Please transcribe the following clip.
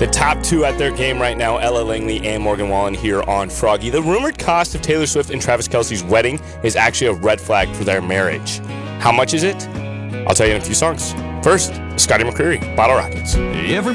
The top two at their game right now, Ella Langley and Morgan Wallen here on Froggy. The rumored cost of Taylor Swift and Travis Kelce's wedding is actually a red flag for their marriage. How much is it? I'll tell you in a few songs. First, Scotty McCreery, Bottle Rockets.